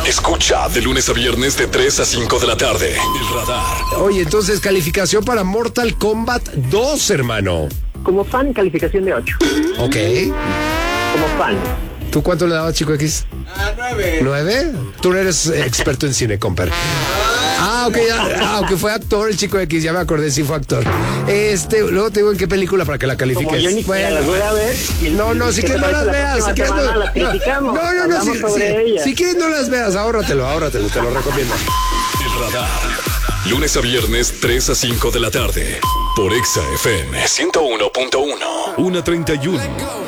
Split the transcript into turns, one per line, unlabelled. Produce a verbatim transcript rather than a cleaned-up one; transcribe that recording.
Escucha de lunes a viernes de tres a cinco de la tarde. El Radar.
Oye, entonces, calificación para Mortal Kombat dos, hermano.
Como fan, calificación de ocho.
Ok.
Como fan.
¿Tú cuánto le dabas, Chico X?
Ah, nueve.
¿Nueve? Tú no eres experto en cine, compadre. Ah, ok, ya, aunque fue actor el Chico X, ya me acordé, sí fue actor. Este, luego te digo en qué película para que la califiques.
Como yo ni siquiera las voy a ver. y-
No, no,
y
si
¿qué
quieres
te
no las
parece?
veas.
La
Si quieres
próxima
no,
semana las criticamos.
no, no, no,
hablamos
si,
sobre
si-
ellas.
si quieres no las veas, ahórratelo, ahórratelo, te lo recomiendo.
El Radar. Lunes a viernes, tres a cinco de la tarde. Por Exa F M ciento uno punto uno. una treinta y uno.